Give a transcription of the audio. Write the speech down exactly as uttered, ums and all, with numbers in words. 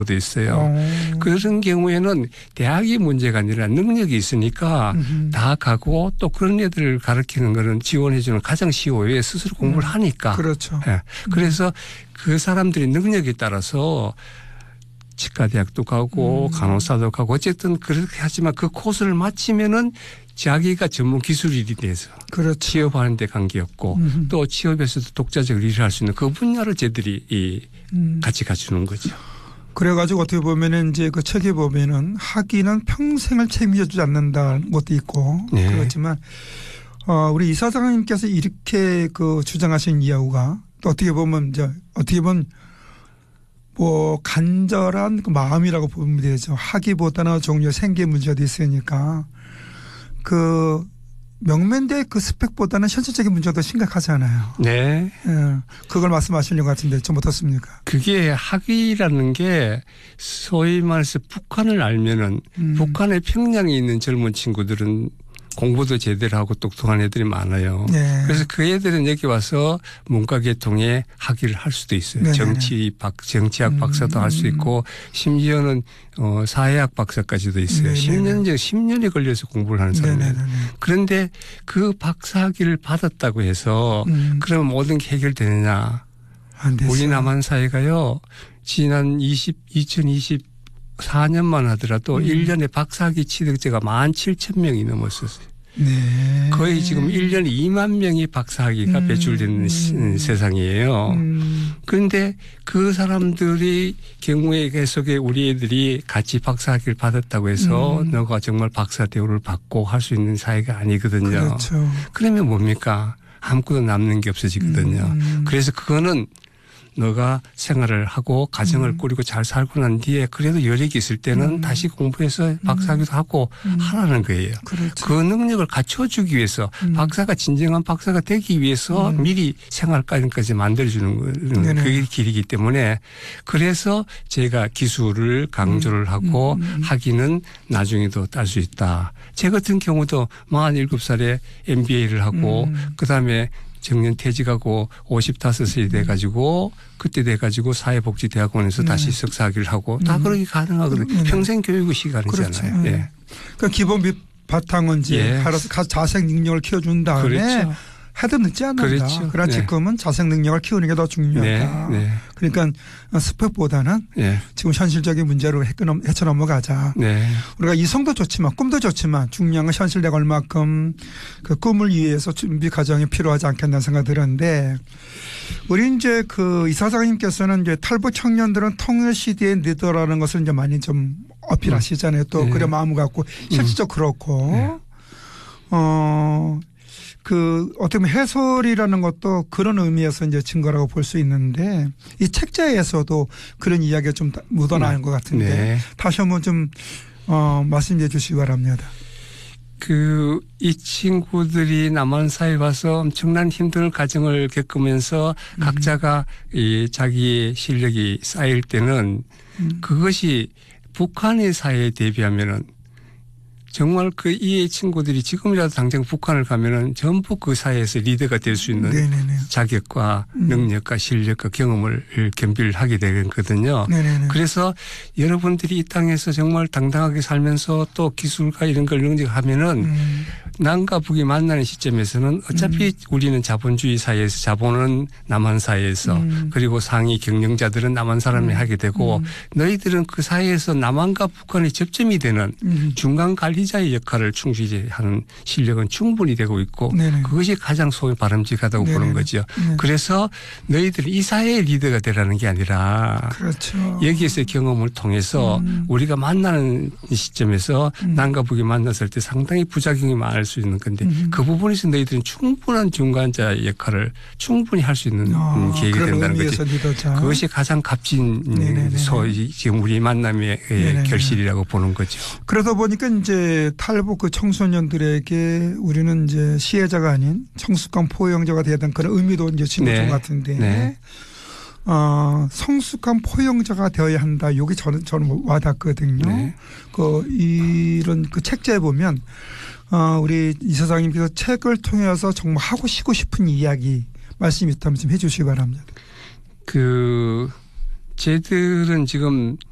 도 있어요. 오. 그런 경우에는 대학이 문제가 아니라 능력이 있으니까 음흠. 다 가고 또 그런 애들을 가르치는 거는 지원해 주는 가장 쉬워요. 왜 스스로 공부를 음. 하니까. 그렇죠. 네. 그래서 음. 그 사람들이 능력에 따라서 치과대학도 가고 음. 간호사도 가고 어쨌든 그렇게 하지만 그 코스를 마치면은 자기가 전문 기술일이 돼서 그렇죠. 취업하는 데 관계없고 음흠. 또 취업에서도 독자적으로 일을 할 수 있는 그 분야를 저희들이 이 음. 같이 갖추는 거죠. 그래가지고 어떻게 보면은 이제 그 책에 보면은 학위는 평생을 책임져주지 않는다는 것도 있고 네. 그렇지만 어 우리 이사장님께서 이렇게 그 주장하신 이유가 또 어떻게 보면 이제 어떻게 보면 뭐 간절한 그 마음이라고 보면 되죠. 학위보다는 종류 생계 문제도 있으니까 그 명면대 그 스펙보다는 현실적인 문제가 더 심각하잖아요. 네. 예. 그걸 말씀하시는 것 같은데 좀 어떻습니까? 그게 학위라는 게 소위 말해서 북한을 알면은 음. 북한의 평양에 있는 젊은 친구들은 공부도 제대로 하고 똑똑한 애들이 많아요. 네. 그래서 그 애들은 여기 와서 문과계통에 학위를 할 수도 있어요. 네네네. 정치 박, 정치학 박사도 음. 할 수 있고 심지어는 어, 사회학 박사까지도 있어요. 네네네. 십 년 전 십 년이 걸려서 공부를 하는 사람이에요. 그런데 그 박사학위를 받았다고 해서 음. 그러면 모든 게 해결되느냐. 우리 남한 사회가요. 지난 이천이십 사 년만 하더라도 음. 일 년에 박사학위 취득자가 만 칠천 명이 넘었었어요. 네. 거의 지금 일 년에 이만 명이 박사학위가 음. 배출되는 음. 세상이에요. 음. 그런데 그 사람들이 경우에 계속에 우리 애들이 같이 박사학위를 받았다고 해서 음. 너가 정말 박사 대우를 받고 할 수 있는 사회가 아니거든요. 그렇죠. 그러면 뭡니까? 아무것도 남는 게 없어지거든요. 음. 그래서 그거는 너가 생활을 하고 가정을 음. 꾸리고 잘 살고 난 뒤에 그래도 여력이 있을 때는 음. 다시 공부해서 박사학위도 음. 하고 음. 하라는 거예요. 그렇죠. 그 능력을 갖춰주기 위해서 음. 박사가 진정한 박사가 되기 위해서 음. 미리 생활까지 만들어주는 거는 그게 길이기 때문에 그래서 제가 기술을 강조를 하고 음. 음. 학위는 나중에도 딸 수 있다. 제 같은 경우도 마흔일곱 살에 엠비에이를 하고 음. 그다음에 정년 퇴직하고 오십다섯이 돼가지고 그때 돼가지고 사회복지대학원에서 네. 다시 석사학위를 하고 다 음. 그렇게 가능하거든요. 네. 평생 교육의 시간이잖아요. 그렇죠. 예. 그러니까 기본 바탕은 이제 예. 알아서 자생 능력을 키워준 다음에 그렇죠. 해도 늦지 않는다. 그렇죠. 그러나 네. 지금은 자생 능력을 키우는 게 더 중요하다. 네. 네. 그러니까 스펙보다는 네. 지금 현실적인 문제로 헤쳐 넘어가자. 네. 우리가 이성도 좋지만 꿈도 좋지만 중요한 건 현실되고 얼마큼 그 꿈을 위해서 준비 과정이 필요하지 않겠나 생각이 들었는데 우리 이제 그 이사장님께서는 이제 탈북 청년들은 통일 시대의 리더라는 것을 이제 많이 좀 어필하시잖아요. 또 네. 그래 마음 갖고 실질적으로 그렇고 네. 어. 그 어떻게 보면 해설이라는 것도 그런 의미에서 이제 증거라고 볼 수 있는데 이 책자에서도 그런 이야기가 좀 묻어나는 것 같은데 네. 다시 한번 좀 어, 말씀해 주시기 바랍니다. 그 이 친구들이 남한 사회에 와서 엄청난 힘든 과정을 겪으면서 음. 각자가 이 자기의 실력이 쌓일 때는 음. 그것이 북한의 사회에 대비하면은 정말 그 이 친구들이 지금이라도 당장 북한을 가면은 전부 그 사회에서 리더가 될 수 있는 네네네. 자격과 음. 능력과 실력과 경험을 겸비를 하게 되거든요. 네네네. 그래서 여러분들이 이 땅에서 정말 당당하게 살면서 또 기술과 이런 걸 능력하면은 음. 남과 북이 만나는 시점에서는 어차피 음. 우리는 자본주의 사회에서 자본은 남한 사회에서 음. 그리고 상위 경영자들은 남한 사람이 음. 하게 되고 음. 너희들은 그 사회에서 남한과 북한의 접점이 되는 음. 중간 관리자의 역할을 충실히 하는 실력은 충분히 되고 있고 네네. 그것이 가장 소위 바람직하다고 네네. 보는 거죠. 네네. 그래서 너희들은 이 사회의 리더가 되라는 게 아니라 그렇죠. 여기에서의 경험을 통해서 음. 우리가 만나는 시점에서 음. 남과 북이 만났을 때 상당히 부작용이 많을 수 있는 건데 음. 그 부분에서 너희들은 충분한 중간자 역할을 충분히 할 수 있는 아, 계획이 된다는 거지. 리더자. 그것이 가장 값진 네네네. 소위 지금 우리 만남의 네네네. 결실이라고 보는 거죠. 그러다 보니까 이제 탈북 그 청소년들에게 우리는 이제 시혜자가 아닌 성숙한 포용자가 돼야 되는 그런 의미도 이제 지닌 네. 것 같은데 네. 어, 성숙한 포용자가 되어야 한다. 여기 저는 저는 와닿거든요. 네. 그 이런 그 책자에 보면 어, 우리 이사장님께서 책을 통해서 정말 하고 쉬고 싶은 이야기 말씀이 있다면 좀 해 주시기 바랍니다. 그, 쟤들은 지금